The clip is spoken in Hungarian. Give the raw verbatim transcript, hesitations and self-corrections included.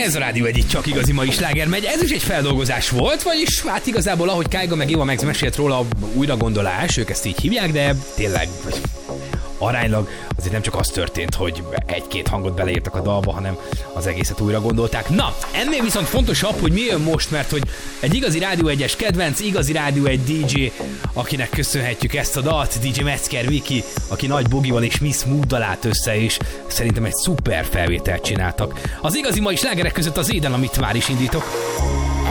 Ez a Rádió egy csak igazi mai sláger megy. Ez is egy feldolgozás volt, vagyis hát igazából ahogy Kájga meg Éva Max mesélt róla, újra gondolás, ők ezt így hívják, de tényleg aránylag azért nem csak az történt, hogy egy-két hangot beleírtak a dalba, hanem az egészet újra gondolták. Na, ennél viszont fontosabb, hogy mi jön most, mert hogy egy igazi Rádió egyes kedvenc, igazi Rádió egy dé dzsé, akinek köszönhetjük ezt a dalt, dé dzsé Metzger Viki, aki Nagy Bogival és Miss Mooddal állt össze, és szerintem egy szuper felvételt csináltak. Az igazi mai slágerek között az Éden, amit már is indítok.